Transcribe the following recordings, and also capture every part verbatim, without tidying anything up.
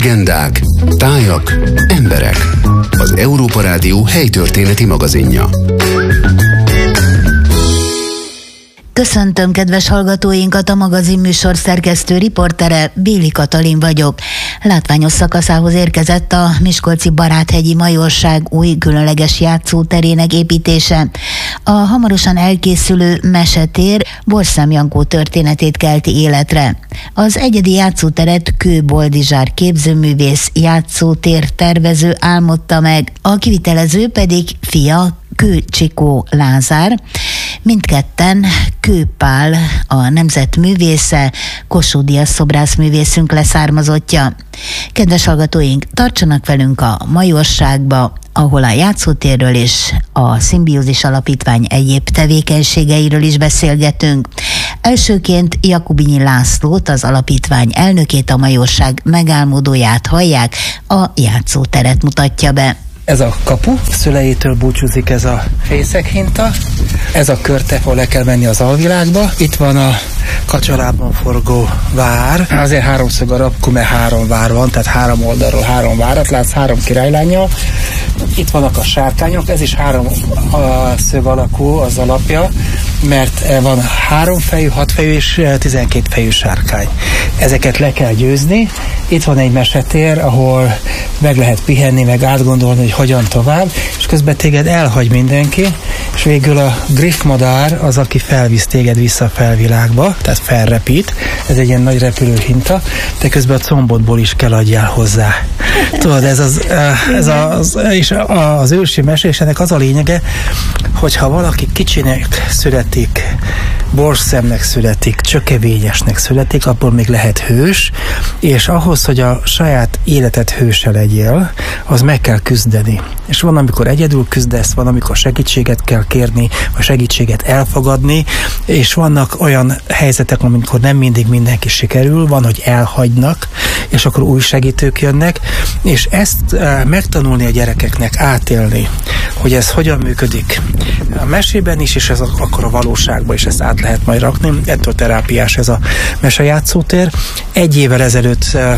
Legendák, tájak, emberek. Az Európa Rádió helytörténeti magazinja. Köszöntöm kedves hallgatóinkat, a magazin műsor szerkesztő riportere, Béli Katalin vagyok. Látványos szakaszához érkezett a miskolci Baráthegyi Majorság új különleges játszóterének építése. A hamarosan elkészülő mesetér Borszám Jankó történetét kelti életre. Az egyedi játszóteret Kő Boldizsár képzőművész, játszótér tervező álmodta meg, a kivitelező pedig fia, Kő Csikó Lázár. Mindketten Kő Pál, a nemzet művésze, Kossuth Díjas szobrászművészünk leszármazottja. Kedves hallgatóink, tartsanak velünk a Majorságba, ahol a játszótérről és a Szimbiózis Alapítvány egyéb tevékenységeiről is beszélgetünk. Elsőként Jakubinyi Lászlót, az alapítvány elnökét, a Majorság megálmodóját hallják, a játszóteret mutatja be. Ez a kapu, szülejétől búcsúzik ez a fészekhinta, ez a körte, ahol le kell menni az alvilágba. Itt van a kacsalában forgó vár, azért háromszög alapú, mert három vár van, tehát három oldalról három várat látsz, három királylánnyal. Itt vannak a sárkányok, ez is három a szög alakú az alapja, mert van három fejű, hat fejű és tizenkét fejű sárkány. Ezeket le kell győzni. Itt van egy mesetér, ahol meg lehet pihenni, meg átgondolni, hogy hogyan tovább, és közben téged elhagy mindenki, és végül a griffmadár az, aki felvisz téged vissza a felvilágba, tehát felrepít, ez egy ilyen nagy repülőhinta, de közben a combodból is kell adjál hozzá. Tudod, ez az, ez az, és az ősi mesésének az a lényege, hogyha valaki kicsinek születik, borszemnek születik, csökevényesnek születik, abból még lehet hős, és ahhoz, hogy a saját életed hőse legyél, az meg kell küzdeni. És van, amikor egyedül küzdesz, van, amikor segítséget kell kérni, vagy segítséget elfogadni, és vannak olyan helyzetek, amikor nem mindig mindenki sikerül, van, hogy elhagynak, és akkor új segítők jönnek, és ezt e, megtanulni a gyerekeknek, átélni, hogy ez hogyan működik. A mesében is, és ez a, akkor a valóságban is ezt át lehet majd rakni. Ettől terápiás ez a mesejátszótér. Egy évvel ezelőtt e,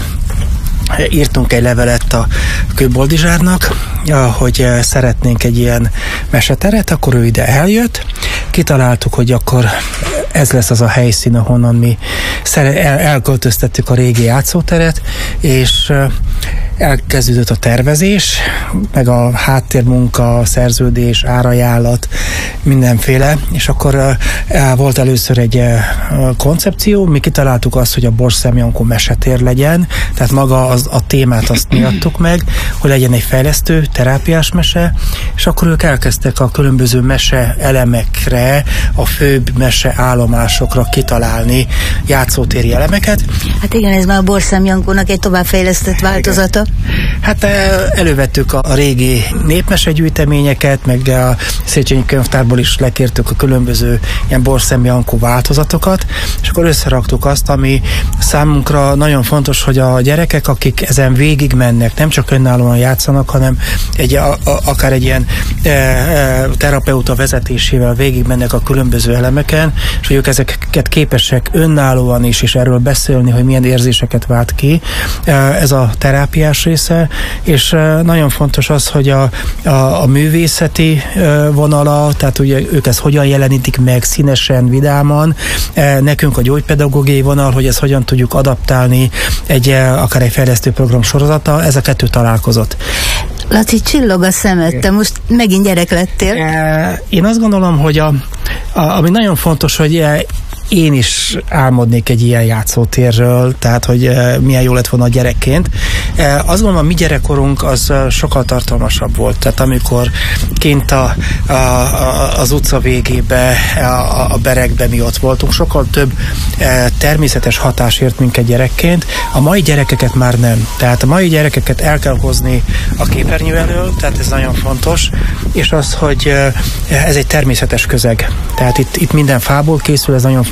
írtunk egy levelet a Kő Boldizsárnak, hogy szeretnénk egy ilyen meseteret, akkor ő ide eljött. Kitaláltuk, hogy akkor ez lesz az a helyszín, ahonnan mi elköltöztettük a régi játszóteret, és elkezdődött a tervezés, meg a háttérmunka, a szerződés, árajánlat, mindenféle, és akkor volt először egy koncepció, mi kitaláltuk azt, hogy a Borszám Jankó mesetér legyen, tehát maga az, a témát azt mi adtuk meg, hogy legyen egy fejlesztő, terápiás mese, és akkor ők elkezdtek a különböző mese elemekre, a főbb mese állomásokra kitalálni játszótéri elemeket. Hát igen, ez már a Borszám Jankónak egy továbbfejlesztett változata. Hát elővettük a régi népmesegyűjteményeket, meg a Széchenyi könyvtárból is lekértük a különböző ilyen Borszám Jankó változatokat, és akkor összeraktuk azt, ami számunkra nagyon fontos, hogy a gyerekek, akik ezen végig mennek, nem csak önállóan játszanak, hanem egy, a, a, akár egy ilyen e, e, terapeuta vezetésével végig mennek a különböző elemeken, és hogy ők ezeket képesek önállóan is, és erről beszélni, hogy milyen érzéseket vált ki. Ez a terápiás része, és nagyon fontos az, hogy a, a, a művészeti vonala, tehát ugye ők ezt hogyan jelenítik meg színesen, vidáman, nekünk a gyógypedagógiai vonal, hogy ezt hogyan tudjuk adaptálni egy, akár egy fejlesztő program sorozata, ez a kettő találkozott. Laci, csillog a szemed, te most megint gyerek lettél. Én azt gondolom, hogy a, a, ami nagyon fontos, hogy én is álmodnék egy ilyen játszótérről, tehát, hogy e, milyen jó lett volna gyerekként. E, azt gondolom, a mi gyerekkorunk az e, sokkal tartalmasabb volt. Tehát amikor kint a, a, a, az utca végébe, a, a berekbe mi ott voltunk, sokkal több e, természetes hatás ért minket gyerekként. A mai gyerekeket már nem. Tehát a mai gyerekeket el kell hozni a képernyő elől, tehát ez nagyon fontos, és az, hogy e, ez egy természetes közeg. Tehát itt, itt minden fából készül, ez nagyon fontos.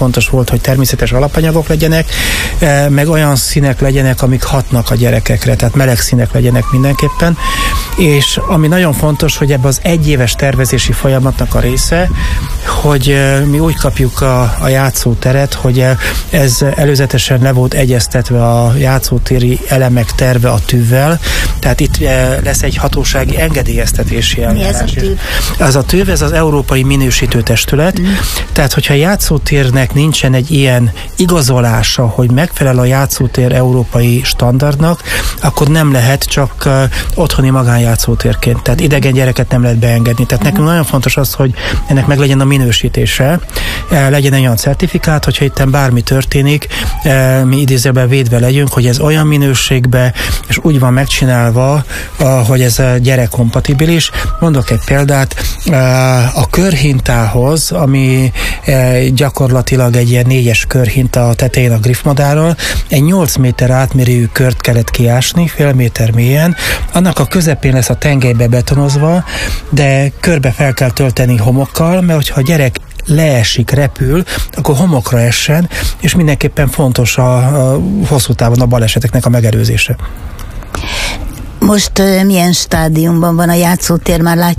fontos volt, hogy természetes alapanyagok legyenek, meg olyan színek legyenek, amik hatnak a gyerekekre, tehát meleg színek legyenek mindenképpen, és ami nagyon fontos, hogy ebben az egyéves tervezési folyamatnak a része, hogy mi úgy kapjuk a, a játszóteret, hogy ez előzetesen le volt egyeztetve a játszótéri elemek terve a tűvvel, tehát itt lesz egy hatósági engedélyeztetési eljárás. Mi ez a tűv? Az a tűv, ez az Európai Minősítő Testület, mm. tehát hogyha a játszótérnek nincsen egy ilyen igazolása, hogy megfelel a játszótér európai standardnak, akkor nem lehet csak uh, otthoni magánjátszótérként, tehát idegen gyereket nem lehet beengedni. Tehát mm. nekünk nagyon fontos az, hogy ennek meg legyen a minősítése, uh, legyen egy olyan certifikát, hogyha itt bármi történik, uh, mi idézőben védve legyünk, hogy ez olyan minőségben, és úgy van megcsinálva, uh, hogy ez uh, gyerekkompatibilis. Mondok egy példát, uh, a körhintához, ami uh, gyakorlatilag egy ilyen négyes körhinta a tetején a griffmadárral, egy nyolc méter átmérőjű kört kellett kiásni, fél méter mélyen, annak a közepén lesz a tengelybe betonozva, de körbe fel kell tölteni homokkal, mert hogyha a gyerek leesik, repül, akkor homokra essen, és mindenképpen fontos a, a hosszú távon a baleseteknek a megelőzése. Most uh, milyen stádiumban van a játszótér? Már látjuk